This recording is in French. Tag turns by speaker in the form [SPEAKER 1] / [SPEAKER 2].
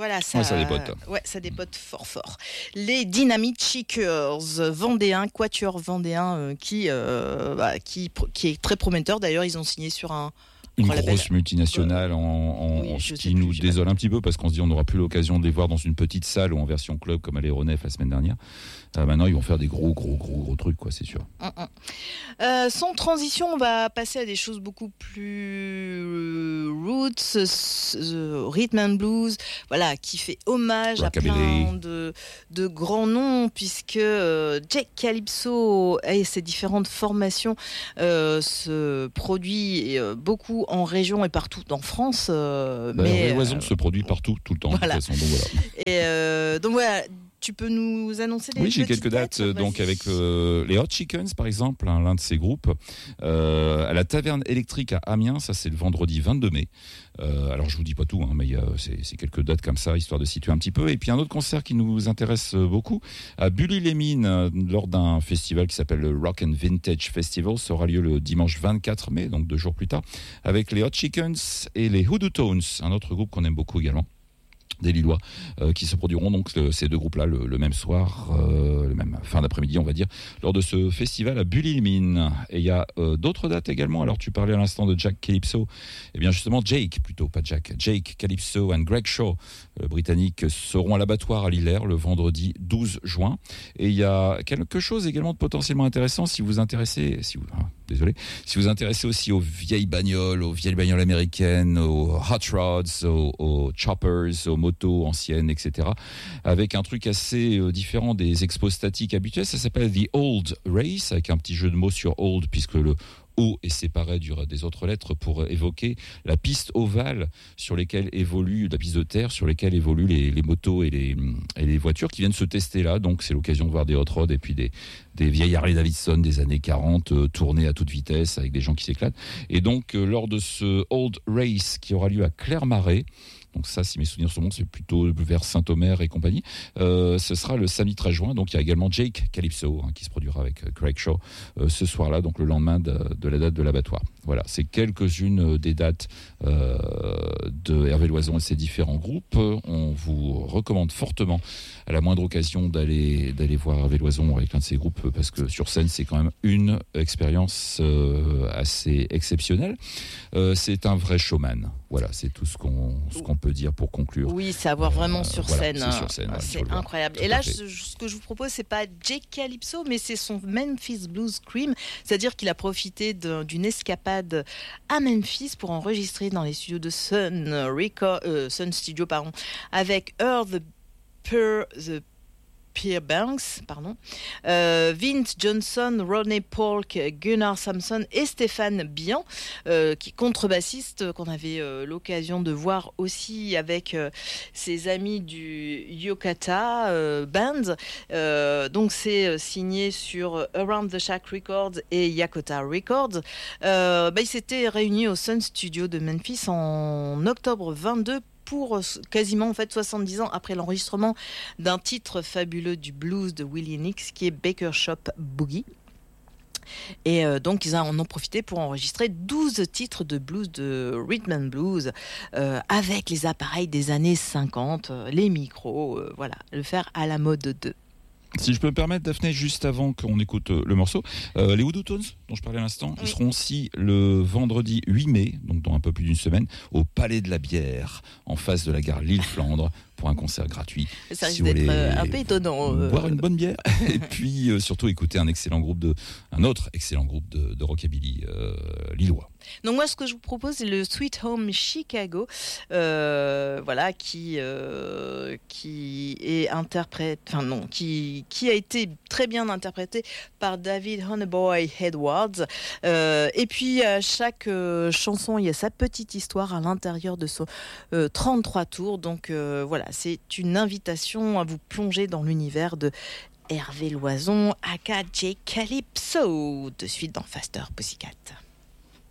[SPEAKER 1] Voilà,
[SPEAKER 2] ça dépote.
[SPEAKER 1] Ouais, ça dépote fort. Les Dynamite Shakers, vendéens, quatuor vendéen, qui est très prometteur. D'ailleurs, ils ont signé sur
[SPEAKER 2] une grosse multinationale qui nous désole un petit peu parce qu'on se dit on n'aura plus l'occasion de les voir dans une petite salle ou en version club comme à l'Aéronef la semaine dernière. Maintenant, ils vont faire des gros trucs, quoi, c'est sûr.
[SPEAKER 1] Sans transition, on va passer à des choses beaucoup plus roots, rhythm and blues, voilà, qui fait hommage
[SPEAKER 2] Rockabilly.
[SPEAKER 1] à plein de grands noms, puisque Jake Calypso et ses différentes formations se produit beaucoup en région et partout en France.
[SPEAKER 2] Mais Loison se produit partout, tout le temps.
[SPEAKER 1] Voilà.
[SPEAKER 2] De toute façon, donc voilà.
[SPEAKER 1] Donc voilà. Tu peux nous annoncer des
[SPEAKER 2] Oui, j'ai quelques dates. Donc avec les Hot Chickens, par exemple, l'un de ces groupes, à la Taverne Électrique à Amiens, ça c'est le vendredi 22 mai. Alors je vous dis pas tout, mais c'est quelques dates comme ça, histoire de situer un petit peu. Et puis un autre concert qui nous intéresse beaucoup, à Bully-les-Mines, lors d'un festival qui s'appelle le Rock and Vintage Festival. Ça aura lieu le dimanche 24 mai, donc 2 jours plus tard, avec les Hot Chickens et les Hoodoo Tones, un autre groupe qu'on aime beaucoup également. Des Lillois qui se produiront donc ces deux groupes-là le même soir, le même fin d'après-midi, on va dire, lors de ce festival à Bully-les-Mines. Et il y a d'autres dates également. Alors tu parlais à l'instant de Jack Calypso. Eh bien justement Jake Calypso and Greg Shaw, britanniques, seront à l'abattoir à Lillers le vendredi 12 juin. Et il y a quelque chose également de potentiellement intéressant si vous intéressez aussi aux vieilles bagnoles américaines, aux hot rods, aux choppers, aux motos anciennes, etc. Avec un truc assez différent des expos statiques habituels. Ça s'appelle The Old Race, avec un petit jeu de mots sur old, puisque le O est séparé des autres lettres pour évoquer la piste ovale sur lesquelles évolue la piste de terre, sur lesquelles évoluent les motos et les voitures qui viennent se tester là. Donc c'est l'occasion de voir des hot rods et puis des vieilles Harley Davidson des années 40 tournées à toute vitesse avec des gens qui s'éclatent. Et donc lors de ce Old Race qui aura lieu à Clermarais, donc ça, si mes souvenirs sont bons, c'est plutôt vers Saint-Omer et compagnie. Ce sera le samedi 13 juin. Donc il y a également Jake Calypso qui se produira avec Greg Shaw ce soir-là, donc le lendemain de la date de l'abattoir. Voilà, c'est quelques-unes des dates de Hervé Loison et ses différents groupes. On vous recommande fortement, à la moindre occasion, d'aller voir Hervé Loison avec l'un de ses groupes, parce que sur scène, c'est quand même une expérience assez exceptionnelle. C'est un vrai showman. Voilà, c'est tout ce qu'on peut dire pour conclure.
[SPEAKER 1] Oui, c'est à voir vraiment sur scène.
[SPEAKER 2] C'est sur scène,
[SPEAKER 1] c'est incroyable. Et là, ce que je vous propose, c'est pas Jake Calypso, mais c'est son Memphis Blues Cream. C'est-à-dire qu'il a profité d'une escapade à Memphis pour enregistrer dans les studios de Sun Studio, avec the Pierre Banks, Vince Johnson, Rodney Polk, Gunnar Samson et Stéphane Bian, qui est contrebassiste, qu'on avait l'occasion de voir aussi avec ses amis du Yokata Band. Donc c'est signé sur Around the Shack Records et Yakota Records. Ils s'étaient réunis au Sun Studio de Memphis en octobre 22 pour quasiment 70 ans après l'enregistrement d'un titre fabuleux du blues de Willie Nix qui est Baker Shop Boogie. Et donc ils en ont profité pour enregistrer 12 titres de blues, de rhythm and blues, avec les appareils des années 50, les micros, le faire à la mode 2.
[SPEAKER 2] Si je peux me permettre, Daphné, juste avant qu'on écoute le morceau, les Hoodoo Tones, dont je parlais à l'instant, ils seront aussi le vendredi 8 mai, donc dans un peu plus d'une semaine, au Palais de la Bière, en face de la gare Lille-Flandre, pour un concert gratuit.
[SPEAKER 1] Ça risque d'être un peu étonnant.
[SPEAKER 2] Boire une bonne bière et puis surtout écouter un autre excellent groupe de rockabilly lillois.
[SPEAKER 1] Donc moi, ce que je vous propose, c'est le Sweet Home Chicago, qui a été très bien interprété par David Honeyboy Edwards. Et puis à chaque chanson, il y a sa petite histoire à l'intérieur de son 33 tours. Donc c'est une invitation à vous plonger dans l'univers de Hervé Loison, aka Jake Calypso, de suite dans Faster Pussycat.